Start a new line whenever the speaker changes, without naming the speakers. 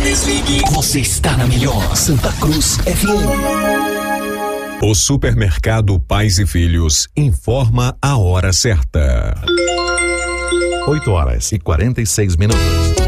desligue. Você está na melhor Santa Cruz FM.
O supermercado Pais e Filhos informa a hora certa.
8h46.